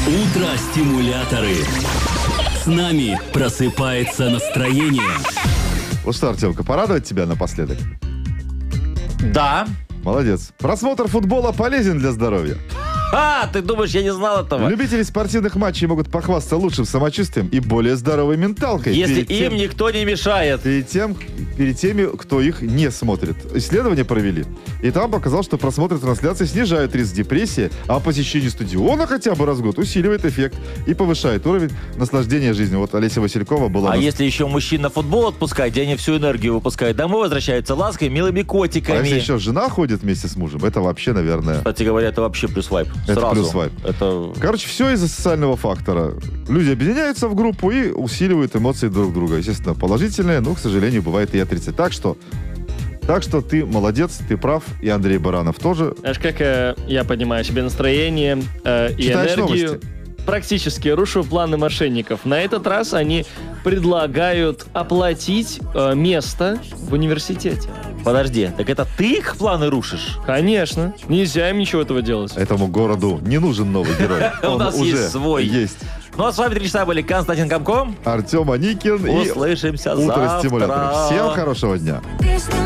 Утро-стимуляторы. С нами просыпается настроение. Вот что, Артемка, порадовать тебя напоследок? Да. Молодец. Просмотр футбола полезен для здоровья. Ты думаешь, я не знал этого? Любители спортивных матчей могут похвастаться лучшим самочувствием и более здоровой менталкой. Если им никто не мешает. Перед теми, кто их не смотрит. Исследования провели. И там показалось, что просмотр трансляции снижает риск депрессии, а посещение стадиона хотя бы раз в год усиливает эффект и повышает уровень наслаждения жизнью. Вот Олеся Василькова была... Если еще мужчин на футбол отпускать, где они всю энергию выпускают, домой возвращаются лаской, милыми котиками. А если еще жена ходит вместе с мужем, это вообще, наверное... Кстати говоря, это вообще плюс вайп. Это сразу. плюс вайп. Короче, все из-за социального фактора. Люди объединяются в группу и усиливают эмоции друг друга. Естественно, положительные, но, к сожалению, бывает и отрицательные. Так что ты молодец, ты прав, и Андрей Баранов тоже. Знаешь, как я поднимаю себе настроение и Читаешь энергию? новости? Практически рушу планы мошенников. На этот раз они предлагают оплатить место в университете. Подожди, так это ты их планы рушишь? Конечно. Нельзя им ничего этого делать. Этому городу не нужен новый герой. У нас есть свой. Есть. Ну а с вами 3 часа были Константин Комко. Артем Аникин и Услышимся завтра. Утро-стимуляторы. Всем хорошего дня.